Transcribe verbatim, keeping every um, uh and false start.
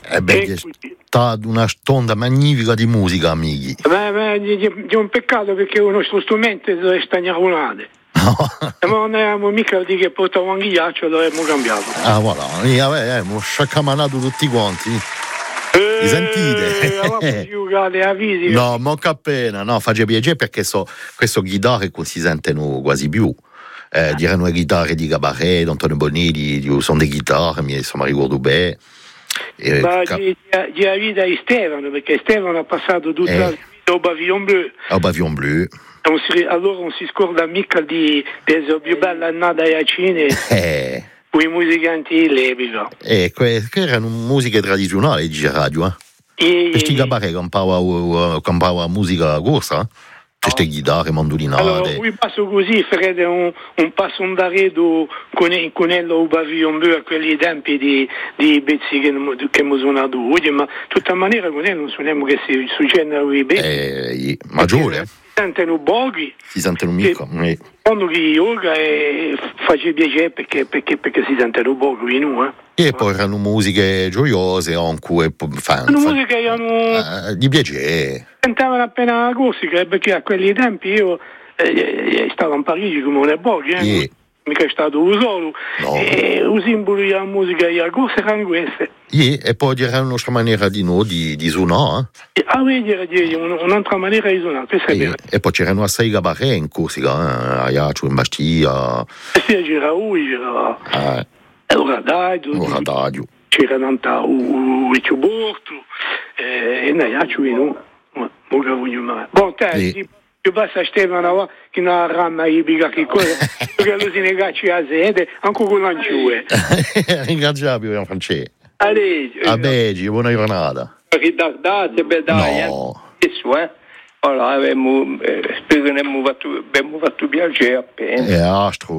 Eh beh, è stata una stonda magnifica di musica, amici. Beh, beh, è un peccato perché uno sto strumento è stagnarolate. No. Ma non eravamo mica di che portavo un ghiaccio, l'avremmo cambiato. Ah, voilà, e abbiamo sciacamanato tutti quanti. Eh, Mi sentite? Avvisi, no, manca appena, no, faccia piacere perché so, questo chitarre qui si sentono quasi più. Eh, eh. Diranno le chitarre di Cabaret, di Antonio Bonini, di, sono delle chitarre, mi insomma ricordo bene. Eh, Ma cap- di, di la vita di Stefano, perché Stefano ha passato tutta eh. la vita au Pavillon Bleu. Au Pavillon Bleu. Non si, allora non si scorda mica di la più bella annata ai Cine. Eh. Con i musicanti l'epica. Eh, que, que erano musiche tradizionali di radio, eh? Questi eh, cabaret campava, campava musica corsa, queste oh. chitarre, mandolinate. Allora, qui passo così, farete un, un passo d'arredo con, con il Pavillon Bleu a quelli tempi di, di pezzi che, che abbiamo suonato oggi, ma di tutta maniera con lui non suoniamo che si succedono i pezzi. Eh, maggiore. Si sentono pochi. Si sentono mica. Eh. Quando chi yoga e faceva piacere perché, perché, perché si sentono pochi in eh. E poi erano musiche gioiose, anche fan. Erano musiche che erano eh, di piacere. Sentavano appena la Corsica, perché a quelli tempi io eh, stavo a Parigi come un pochi, eh. Yeah. Mica è stato solo. No. E i simboli della musica della Corsica erano queste. Yeah. E poi era una nostra maniera di noi di, di suonare. Eh? Ah oui, dire, dire, un'altra maniera di suonare, questo è vero. E poi c'erano assai cabaret in Corsica, eh? a Iaccio, in Bastia. Eh sì, c'era lui, c'era eh. il Radadio. Il Radadio. C'era Nanta, il Ciuborto, e in Iaccio, no? Bon, te, sì. Io basta Stefano che non ha ramma ipica che cosa, perché lui si negacci a sede, anche con l'anciue. Ringraziamo, Francesco. Allez, a Beggi, buona giornata. Ritardate, beh dai, no. eh. Isso, eh. Allora, abbiamo, eh, spero che abbiamo fatto, abbiamo fatto piacere appena. È astro.